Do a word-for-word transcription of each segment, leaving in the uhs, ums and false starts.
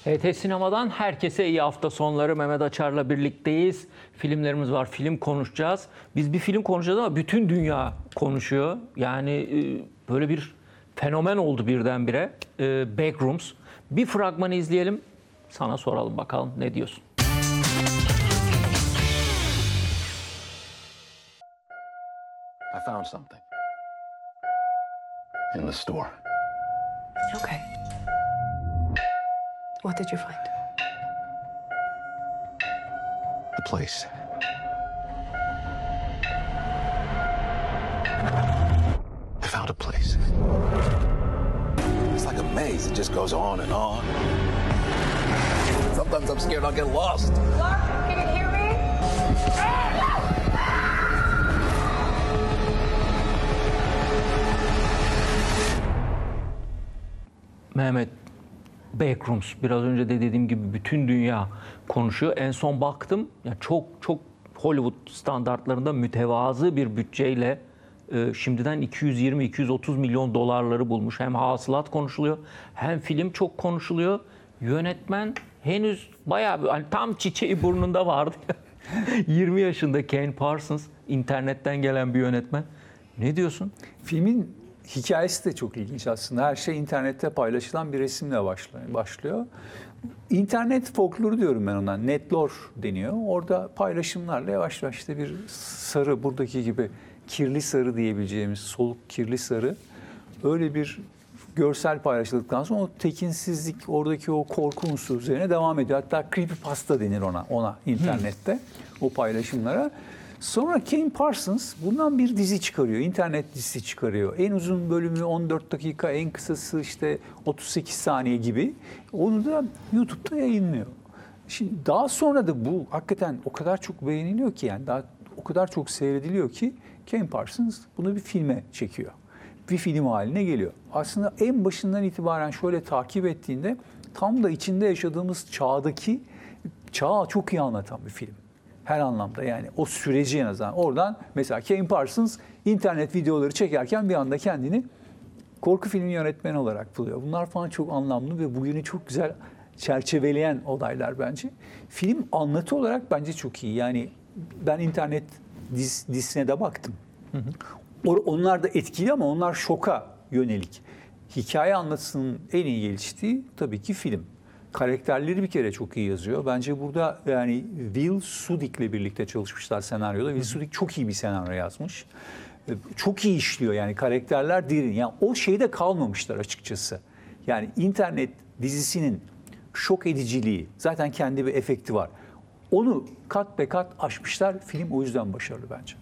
H T Sinema'dan herkese iyi hafta sonları. Mehmet Açar'la birlikteyiz. Filmlerimiz var, film konuşacağız. Biz bir film konuşacağız ama bütün dünya konuşuyor. Yani e, böyle bir fenomen oldu birdenbire. E, Backrooms. Bir fragmanı izleyelim, sana soralım bakalım ne diyorsun? I found something in the store. Okay. What did you find? The place. I found a place. It's like a maze. It just goes on and on. Sometimes I'm scared I'll get lost. Clark, can you hear me? Mehmet, Backrooms, biraz önce de dediğim gibi bütün dünya konuşuyor. En son baktım, ya çok çok Hollywood standartlarında mütevazı bir bütçeyle e, şimdiden iki yüz yirmi iki yüz otuz milyon dolarları bulmuş. Hem hasılat konuşuluyor, hem film çok konuşuluyor. Yönetmen henüz bayağı bir, hani tam çiçeği burnunda vardı. yirmi yaşında Ken Parsons, internetten gelen bir yönetmen. Ne diyorsun? Filmin hikayesi de çok ilginç aslında. Her şey internette paylaşılan bir resimle başlıyor. İnternet folkloru diyorum ben ona. Netlore deniyor. Orada paylaşımlarla yavaş yavaş işte bir sarı, buradaki gibi kirli sarı diyebileceğimiz soluk kirli sarı, öyle bir görsel paylaşıldıktan sonra o tekinsizlik, oradaki o korku unsuru üzerine devam ediyor. Hatta creepypasta denir ona, ona internette o paylaşımlara. Sonra Ken Parsons bundan bir dizi çıkarıyor, internet dizisi çıkarıyor. En uzun bölümü on dört dakika, en kısası işte otuz sekiz saniye gibi. Onu da YouTube'da yayınlıyor. Şimdi daha sonra da bu hakikaten o kadar çok beğeniliyor ki, yani daha o kadar çok seyrediliyor ki Ken Parsons bunu bir filme çekiyor. Bir film haline geliyor. Aslında en başından itibaren şöyle takip ettiğinde tam da içinde yaşadığımız çağdaki çağı çok iyi anlatan bir film. Her anlamda, yani o süreci en azından. Oradan mesela Ken Parsons internet videoları çekerken bir anda kendini korku filmi yönetmeni olarak buluyor. Bunlar falan çok anlamlı ve bugünü çok güzel çerçeveleyen olaylar bence. Film anlatı olarak bence çok iyi. Yani ben internet diz, dizisine de baktım. Hı hı. Onlar da etkili ama onlar şoka yönelik. Hikaye anlatısının en iyi geliştiği tabii ki film. Karakterleri bir kere çok iyi yazıyor. Bence burada yani Will Sudik'le birlikte çalışmışlar senaryoda. Will Sudik çok iyi bir senaryo yazmış. Çok iyi işliyor yani, karakterler derin. Yani o şeyde kalmamışlar açıkçası. Yani internet dizisinin şok ediciliği, zaten kendi bir efekti var. Onu kat be kat aşmışlar. Film o yüzden başarılı bence.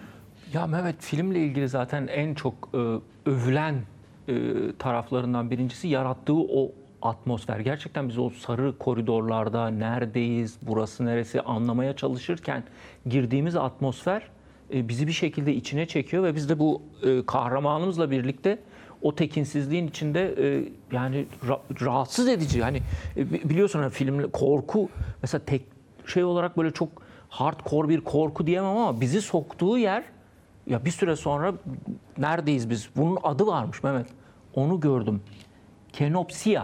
Ya Mehmet, filmle ilgili zaten en çok e, övülen e, taraflarından birincisi yarattığı o atmosfer. Gerçekten biz o sarı koridorlarda neredeyiz, burası neresi anlamaya çalışırken girdiğimiz atmosfer e, bizi bir şekilde içine çekiyor ve biz de bu e, kahramanımızla birlikte o tekinsizliğin içinde e, yani ra- rahatsız edici. Hani e, biliyorsun hani film korku mesela tek şey olarak böyle çok hardcore bir korku diyemem ama bizi soktuğu yer, ya bir süre sonra neredeyiz biz? Bunun adı varmış Mehmet. Onu gördüm. Kenopsiya.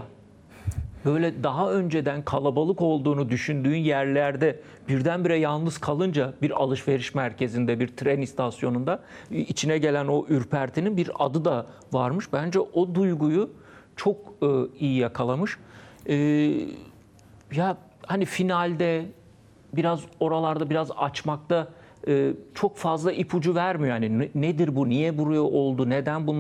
Böyle daha önceden kalabalık olduğunu düşündüğün yerlerde birdenbire yalnız kalınca, bir alışveriş merkezinde, bir tren istasyonunda içine gelen o ürpertinin bir adı da varmış. Bence o duyguyu çok e, iyi yakalamış. E, ya hani finalde biraz oralarda biraz açmakta e, çok fazla ipucu vermiyor. Yani nedir bu, niye buraya oldu, neden bunu